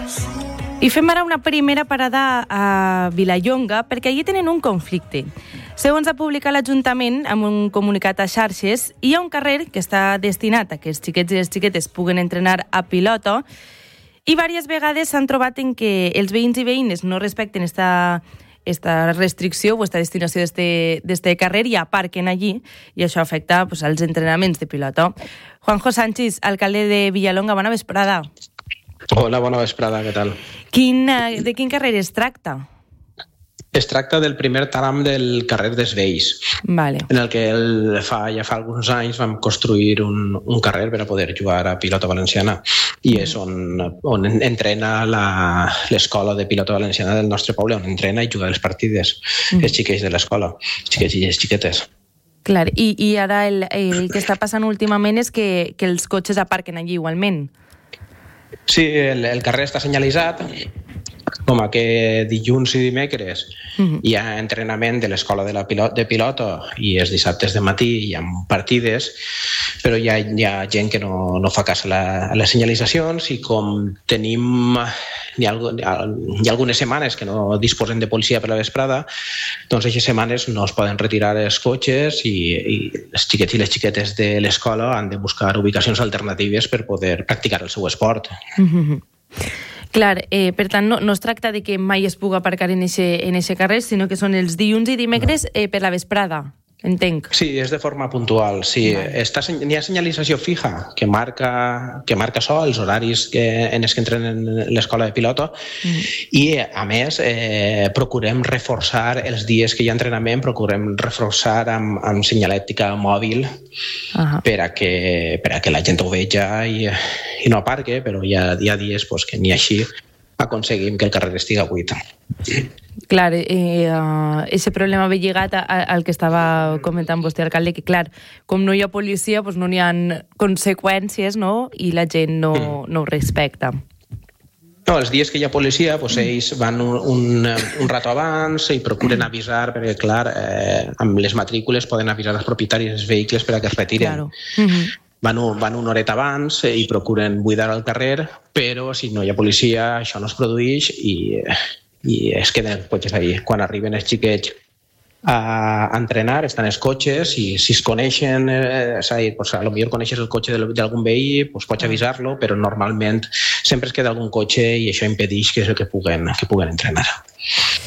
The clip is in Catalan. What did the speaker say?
I fem ara una primera parada a Vilallonga perquè allí tenen un conflicte. Segons ha publicat l'Ajuntament amb un comunicat a xarxes, hi ha un carrer que està destinat a que els xiquets i les xiquetes puguen entrenar a pilota i diverses vegades s'han trobat en que els veïns i veïnes no respecten esta restricció o esta destinació d'este carrer i aparquen allí i això afecta als entrenaments de pilota. Juanjo Sánchez, alcalde de Vilallonga, bona vesprada. Hola, bona vesprada, què tal? De quin carrer es tracta? Es tracta del primer tram del carrer dels Vells, Vale. en el que ja fa alguns anys vam construir un carrer per a poder jugar a pilota valenciana i és on entrena l'escola de pilota valenciana del nostre poble, on entrena i juga les partides els xiquets de l'escola, els xiquets i les xiquetes. Clar, i ara el que està passant últimament és que els cotxes aparquen allí igualment. Sí, el carrer està senyalitzat com que dilluns i dimecres hi ha entrenament de l'escola de pilota i els dissabtes de matí hi ha partides, però hi ha gent que no fa cas a les senyalitzacions i com tenim hi ha algunes setmanes que no disposen de policia per la vesprada, doncs aquestes setmanes no es poden retirar els cotxes i els xiquets i les xiquetes de l'escola han de buscar ubicacions alternatives per poder practicar el seu esport. Clar, per tant, no es tracta de que mai es pugui aparcar en eixe carrer, sinó que són els dilluns i dimecres per la vesprada, entenc. Sí, és de forma puntual, sí. N'hi ha senyalització fija que marca això, els horaris en els que entrenen l'escola de pilota i, a més, procurem reforçar els dies que hi ha entrenament, procurem reforçar amb senyalètica mòbil per a que la gent ho veja i no aparque, però hi ha dies que ni així aconseguim que el carrer estigui buit. Clar, aquest problema ve lligat al que estava comentant vostè, alcalde, que clar, com no hi ha policia, no n'hi ha conseqüències, no? I la gent no ho respecta. No, els dies que hi ha policia, ells van un rato abans i procuren avisar, perquè clar, amb les matrícules poden avisar els propietaris dels vehicles per a que es retiren. Van una horeta abans i procuren buidar el carrer, però si no hi ha policia això no es produeix i es queden els cotxes allí. Quan arriben els xiquets a entrenar, estan els cotxes i si es coneixen, potser coneixes el cotxe d'algun veí, pots avisar-lo, però normalment sempre es queda algun cotxe i això impedeix que puguen entrenar.